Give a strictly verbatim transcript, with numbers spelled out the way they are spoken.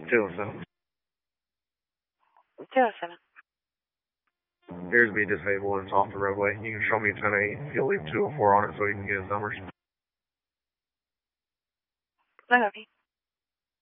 two oh seven. two oh seven. Appears to be disabled and it's off the roadway. You can show me ten eight. You'll leave two oh four on it so you can get his numbers. Okay.